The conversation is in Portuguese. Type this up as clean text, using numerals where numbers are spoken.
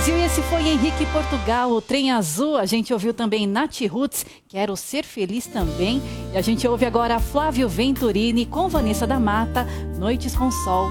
Brasil, e esse foi Henrique Portugal, o Trem Azul. A gente ouviu também Nath Roots, Quero Ser Feliz também. E a gente ouve agora Flávio Venturini com Vanessa da Mata, Noites com Sol.